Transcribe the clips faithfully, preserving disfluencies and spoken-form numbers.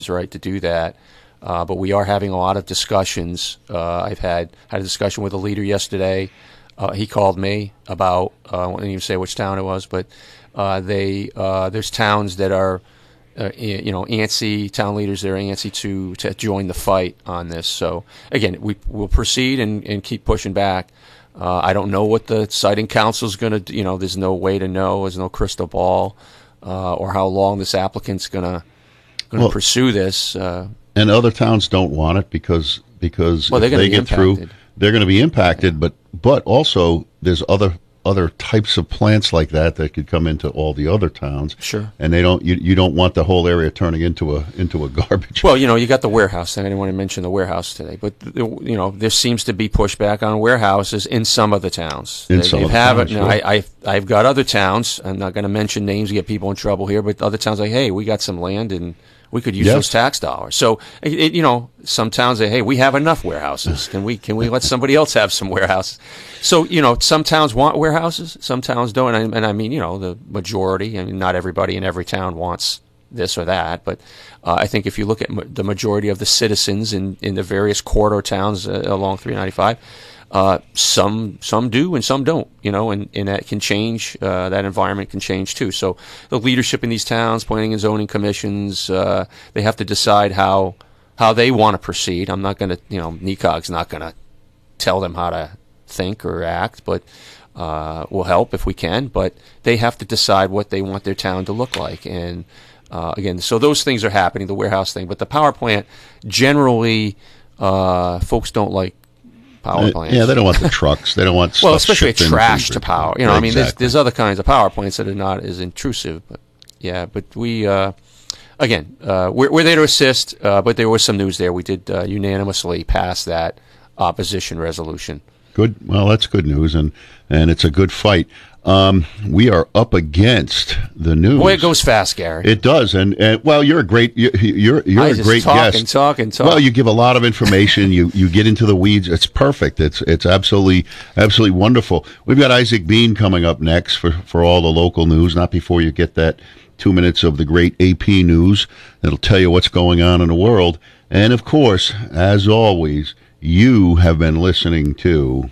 right to do that. Uh, but we are having a lot of discussions. Uh, I've had had a discussion with a leader yesterday. Uh, he called me about, uh, I won't even say which town it was, but uh, they uh, there's towns that are, uh, you know, antsy, town leaders that are antsy to, to join the fight on this. So, again, we will proceed and, and keep pushing back. Uh, I don't know what the siting council is going to do. You know, there's no way to know. There's no crystal ball uh, or how long this applicant's going to going to well, pursue this. Uh, and other towns don't want it because because well, if they get impacted. through, they're going to be impacted. But but also there's other other types of plants like that that could come into all the other towns. Sure. And they don't. You, you don't want the whole area turning into a into a garbage. Well, you know, you got the warehouse. I didn't want to mention the warehouse today, but you know, there seems to be pushback on warehouses in some of the towns. In they, some they of the have towns, it. Now, sure. I, I I've got other towns. I'm not going to mention names to get people in trouble here, but other towns like, hey, we got some land and we could use yes. those tax dollars. So, it, it, you know, some towns say, hey, we have enough warehouses. Can we can we let somebody else have some warehouses? So, you know, some towns want warehouses, some towns don't. And I, and I mean, you know, the majority, I mean, not everybody in every town wants this or that. But uh, I think if you look at ma- the majority of the citizens in, in the various corridor towns uh, along three ninety-five, uh, some some do and some don't, you know, and, and that can change. Uh, that environment can change too. So the leadership in these towns, planning and zoning commissions, uh, they have to decide how how they want to proceed. I'm not going to, you know, N E C O G's not going to tell them how to think or act, but uh, we'll help if we can. But they have to decide what they want their town to look like. And uh, again, so those things are happening, the warehouse thing. But the power plant, generally, uh, folks don't like power plants. Yeah, they don't want the trucks. They don't want stuff well, especially shipped trash in to power. You know, exactly. I mean, there's, there's other kinds of power plants that are not as intrusive. But yeah, but we uh, again, uh, we're, we're there to assist. Uh, but there was some news there. We did uh, unanimously pass that opposition resolution. Good. Well, that's good news, and and it's a good fight. Um, we are up against the news. Boy, it goes fast, Gary. It does, and, and well, you're a great you're you're, you're a great talking, guest. Talking, talking, Well, you give a lot of information. you you get into the weeds. It's perfect. It's it's absolutely absolutely wonderful. We've got Isaac Bean coming up next for for all the local news. Not before you get that two minutes of the great A P news that'll tell you what's going on in the world. And of course, as always, you have been listening to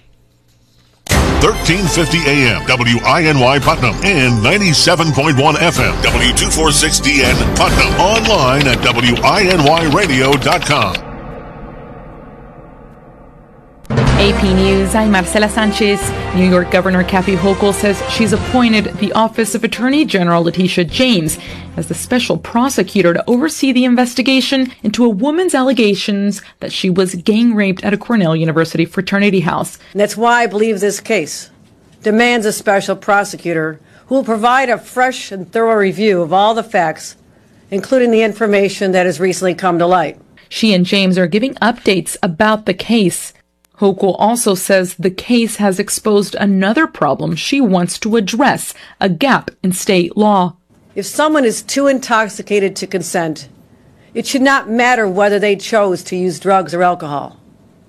thirteen fifty A M W I N Y Putnam and ninety-seven point one F M W two forty-six D N Putnam. Online at W I N Y radio dot com. A P News, I'm Marcela Sanchez. New York Governor Kathy Hochul says she's appointed the Office of Attorney General Letitia James as the special prosecutor to oversee the investigation into a woman's allegations that she was gang raped at a Cornell University fraternity house. And that's why I believe this case demands a special prosecutor who will provide a fresh and thorough review of all the facts, including the information that has recently come to light. She and James are giving updates about the case. Hochul also says the case has exposed another problem she wants to address, a gap in state law. If someone is too intoxicated to consent, it should not matter whether they chose to use drugs or alcohol.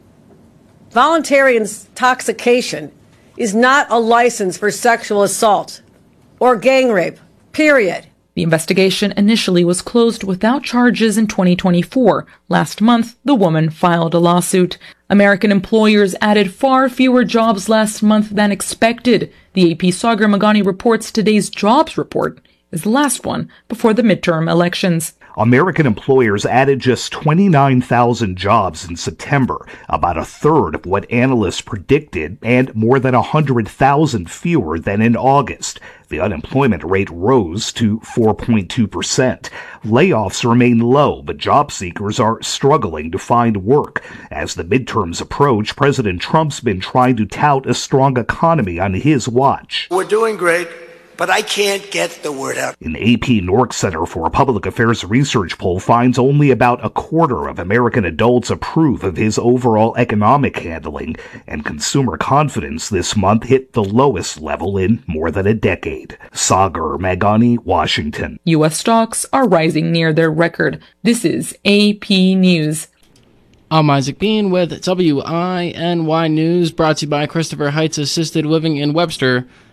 Voluntary intoxication is not a license for sexual assault or gang rape, period. The investigation initially was closed without charges in twenty twenty-four. Last month, the woman filed a lawsuit. American employers added far fewer jobs last month than expected. The A P Sagar Magani reports today's jobs report is the last one before the midterm elections. American employers added just twenty-nine thousand jobs in September, about a third of what analysts predicted, and more than one hundred thousand fewer than in August. The unemployment rate rose to four point two percent. Layoffs remain low, but job seekers are struggling to find work. As the midterms approach, President Trump's been trying to tout a strong economy on his watch. We're doing great, but I can't get the word out. An A P Nork Center for Public Affairs research poll finds only about a quarter of American adults approve of his overall economic handling, and consumer confidence this month hit the lowest level in more than a decade. Sagar Magani, Washington. U S stocks are rising near their record. This is A P News. I'm Isaac Bean with W I N Y News, brought to you by Christopher Heights Assisted Living in Webster.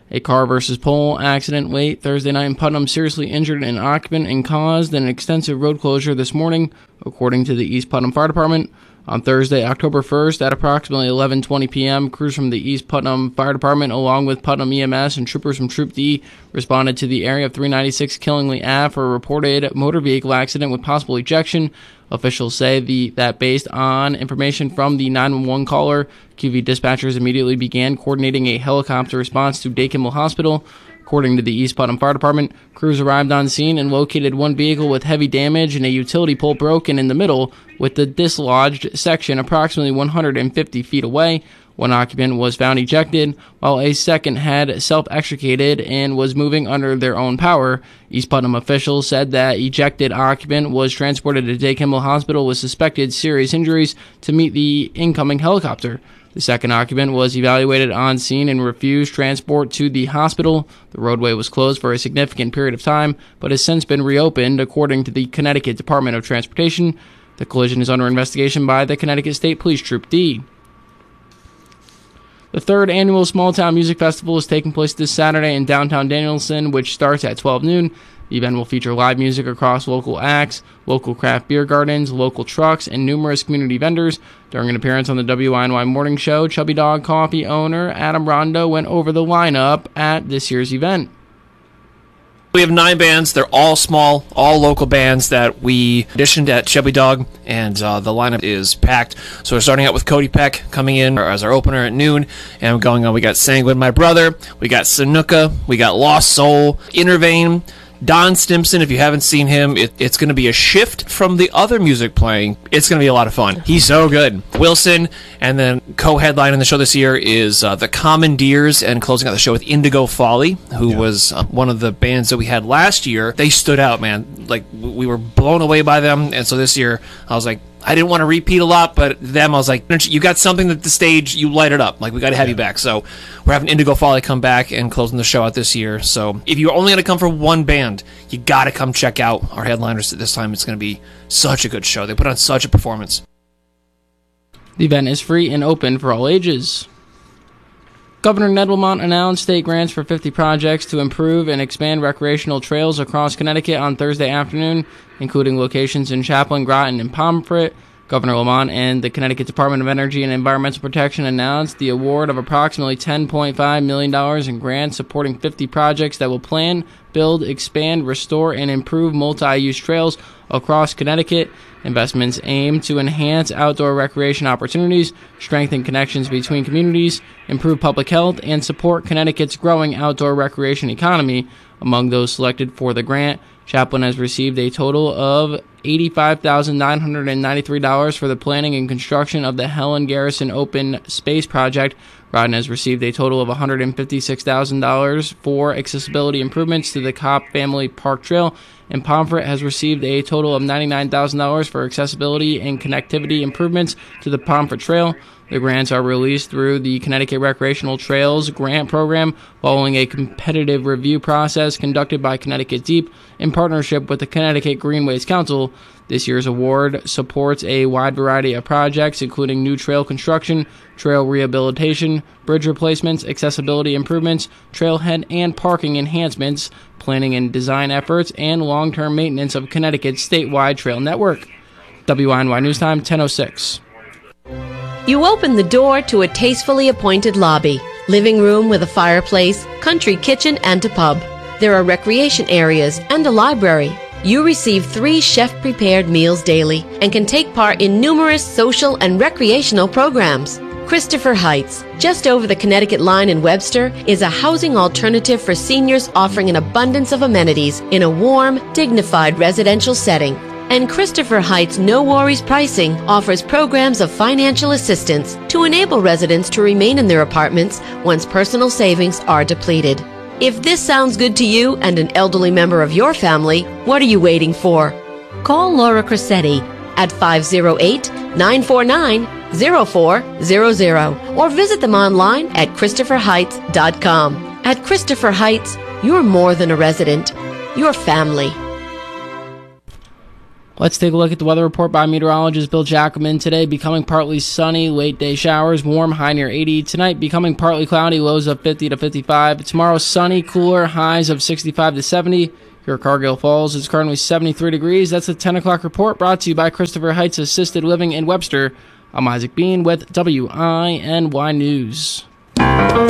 A car versus pole accident late Thursday night in Putnam seriously injured an occupant and caused an extensive road closure this morning, according to the East Putnam Fire Department. On Thursday, October first, at approximately eleven twenty p.m., crews from the East Putnam Fire Department, along with Putnam E M S and troopers from Troop D, responded to the area of three ninety-six Killingly Avenue for a reported motor vehicle accident with possible ejection. Officials say the that based on information from the nine one one caller, Q V dispatchers immediately began coordinating a helicopter response to Day Kimball Hospital. According to the East Putnam Fire Department, crews arrived on scene and located one vehicle with heavy damage and a utility pole broken in the middle, with the dislodged section approximately one hundred fifty feet away. One occupant was found ejected, while a second had self-extricated and was moving under their own power. East Putnam officials said that ejected occupant was transported to Day Kimball Hospital with suspected serious injuries to meet the incoming helicopter. The second occupant was evaluated on scene and refused transport to the hospital. The roadway was closed for a significant period of time, but has since been reopened, according to the Connecticut Department of Transportation. The collision is under investigation by the Connecticut State Police Troop D. The third annual Small Town Music Festival is taking place this Saturday in downtown Danielson, which starts at twelve noon. The event will feature live music across local acts, local craft beer gardens, local trucks, and numerous community vendors. During an appearance on the W I N Y Morning Show, Chubby Dog Coffee owner Adam Rondo went over the lineup at this year's event. We have nine bands. They're all small, all local bands that we auditioned at Chubby Dog, and uh, the lineup is packed. So we're starting out with Cody Peck coming in as our opener at noon, and going on, we got Sanguine My Brother, we got Sanuka, we got Lost Soul, Intervane, Don Stimson. If you haven't seen him, it, it's going to be a shift from the other music playing. It's going to be a lot of fun. He's so good. Wilson, and then co-headlining the show this year is uh, the Commandeers, and closing out the show with Indigo Folly, who yeah. was uh, one of the bands that we had last year. They stood out, man. Like, we were blown away by them, and so this year, I was like, I didn't want to repeat a lot, but them, I was like, you got something that the stage, you light it up. Like, we got to have yeah. you back. So we're having Indigo Folly come back and closing the show out this year. So if you're only going to come for one band, you got to come check out our headliners this time. It's going to be such a good show. They put on such a performance. The event is free and open for all ages. Governor Ned Lamont announced state grants for fifty projects to improve and expand recreational trails across Connecticut on Thursday afternoon, including locations in Chaplin, Groton, and Pomfret. Governor Lamont and the Connecticut Department of Energy and Environmental Protection announced the award of approximately ten point five million dollars in grants supporting fifty projects that will plan, build, expand, restore, and improve multi-use trails across Connecticut. Investments aim to enhance outdoor recreation opportunities, strengthen connections between communities, improve public health, and support Connecticut's growing outdoor recreation economy. Among those selected for the grant, Chaplin has received a total of eighty-five thousand nine hundred ninety-three dollars for the planning and construction of the Helen Garrison Open Space Project. Groton has received a total of one hundred fifty-six thousand dollars for accessibility improvements to the Cobb Family Park Trail, and Pomfret has received a total of ninety-nine thousand dollars for accessibility and connectivity improvements to the Pomfret Trail. The grants are released through the Connecticut Recreational Trails Grant Program following a competitive review process conducted by Connecticut Deep in partnership with the Connecticut Greenways Council. This year's award supports a wide variety of projects, including new trail construction, trail rehabilitation, bridge replacements, accessibility improvements, trailhead and parking enhancements, planning and design efforts, and long-term maintenance of Connecticut's statewide trail network. W I N Y News Time, ten oh six. You open the door to a tastefully appointed lobby, living room with a fireplace, country kitchen, and a pub. There are recreation areas and a library. You receive three chef-prepared meals daily and can take part in numerous social and recreational programs. Christopher Heights, just over the Connecticut line in Webster, is a housing alternative for seniors offering an abundance of amenities in a warm, dignified residential setting. And Christopher Heights No Worries Pricing offers programs of financial assistance to enable residents to remain in their apartments once personal savings are depleted. If this sounds good to you and an elderly member of your family, what are you waiting for? Call Laura Cressetti at five oh eight, nine four nine, oh four hundred or visit them online at christopher heights dot com. At Christopher Heights, you're more than a resident. You're family. Let's take a look at the weather report by meteorologist Bill Jacobman. Today, becoming partly sunny, late day showers, warm, high near eighty. Tonight, becoming partly cloudy, lows of fifty to fifty-five. Tomorrow, sunny, cooler, highs of sixty-five to seventy. Here at Cargill Falls, it's currently seventy-three degrees. That's the ten o'clock report brought to you by Christopher Heights Assisted Living in Webster. I'm Isaac Bean with W I N Y News.